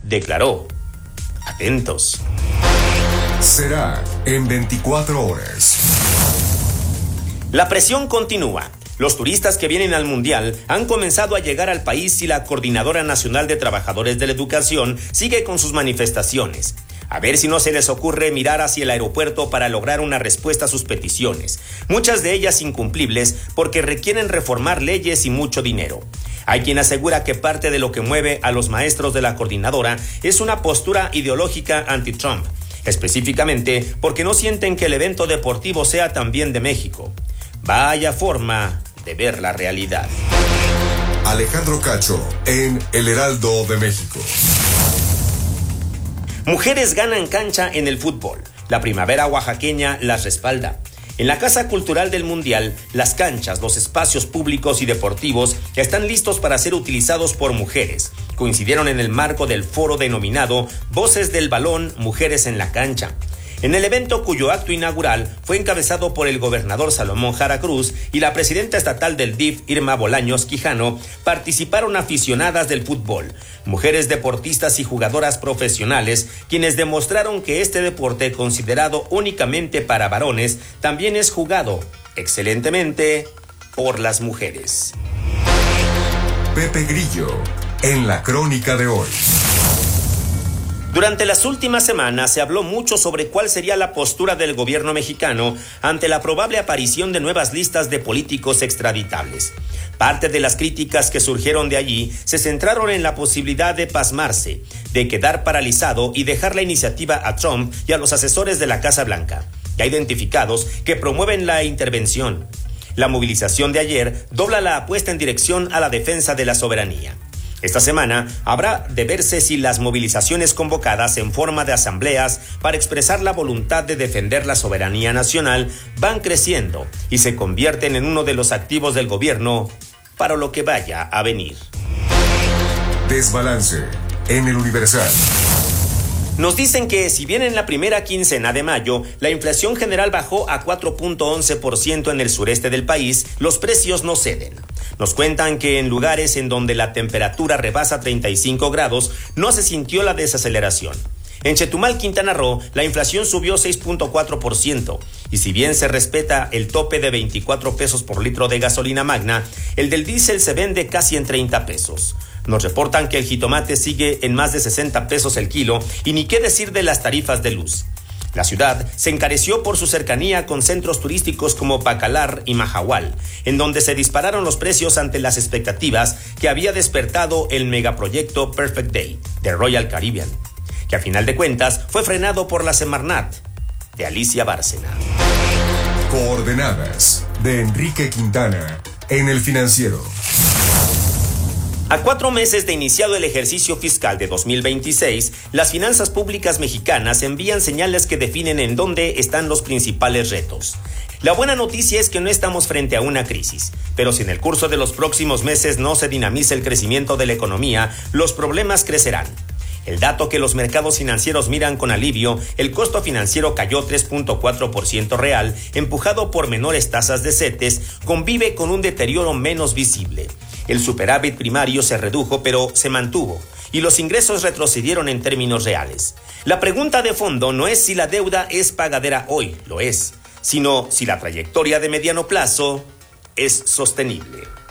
declaró: atentos. Será en 24 horas. La presión continúa. Los turistas que vienen al Mundial han comenzado a llegar al país y la Coordinadora Nacional de Trabajadores de la Educación sigue con sus manifestaciones. A ver si no se les ocurre mirar hacia el aeropuerto para lograr una respuesta a sus peticiones, muchas de ellas incumplibles porque requieren reformar leyes y mucho dinero. Hay quien asegura que parte de lo que mueve a los maestros de la coordinadora es una postura ideológica anti-Trump, específicamente porque no sienten que el evento deportivo sea también de México. Vaya forma de ver la realidad. Alejandro Cacho en El Heraldo de México. Mujeres ganan cancha en el fútbol. La primavera oaxaqueña las respalda. En la Casa Cultural del Mundial, las canchas, los espacios públicos y deportivos están listos para ser utilizados por mujeres. Coincidieron en el marco del foro denominado Voces del Balón, Mujeres en la Cancha. En el evento, cuyo acto inaugural fue encabezado por el gobernador Salomón Jara Cruz y la presidenta estatal del DIF, Irma Bolaños Quijano, participaron aficionadas del fútbol, mujeres deportistas y jugadoras profesionales, quienes demostraron que este deporte, considerado únicamente para varones, también es jugado excelentemente por las mujeres. Pepe Grillo, en la crónica de hoy. Durante las últimas semanas se habló mucho sobre cuál sería la postura del gobierno mexicano ante la probable aparición de nuevas listas de políticos extraditables. Parte de las críticas que surgieron de allí se centraron en la posibilidad de pasmarse, de quedar paralizado y dejar la iniciativa a Trump y a los asesores de la Casa Blanca, ya identificados, que promueven la intervención. La movilización de ayer dobla la apuesta en dirección a la defensa de la soberanía. Esta semana habrá de verse si las movilizaciones convocadas en forma de asambleas para expresar la voluntad de defender la soberanía nacional van creciendo y se convierten en uno de los activos del gobierno para lo que vaya a venir. Desbalance en El Universal. Nos dicen que si bien en la primera quincena de mayo la inflación general bajó a 4.11% en el sureste del país, los precios no ceden. Nos cuentan que en lugares en donde la temperatura rebasa 35 grados no se sintió la desaceleración. En Chetumal, Quintana Roo, la inflación subió 6.4%, y si bien se respeta el tope de 24 pesos por litro de gasolina magna, el del diésel se vende casi en 30 pesos. Nos reportan que el jitomate sigue en más de 60 pesos el kilo, y ni qué decir de las tarifas de luz. La ciudad se encareció por su cercanía con centros turísticos como Bacalar y Mahahual, en donde se dispararon los precios ante las expectativas que había despertado el megaproyecto Perfect Day de Royal Caribbean, que a final de cuentas fue frenado por la Semarnat de Alicia Bárcena. Coordenadas de Enrique Quintana en El Financiero. A 4 meses de iniciado el ejercicio fiscal de 2026, las finanzas públicas mexicanas envían señales que definen en dónde están los principales retos. La buena noticia es que no estamos frente a una crisis, pero si en el curso de los próximos meses no se dinamiza el crecimiento de la economía, los problemas crecerán. El dato que los mercados financieros miran con alivio, el costo financiero cayó 3.4% real, empujado por menores tasas de CETES, convive con un deterioro menos visible. El superávit primario se redujo, pero se mantuvo, y los ingresos retrocedieron en términos reales. La pregunta de fondo no es si la deuda es pagadera hoy, lo es, sino si la trayectoria de mediano plazo es sostenible.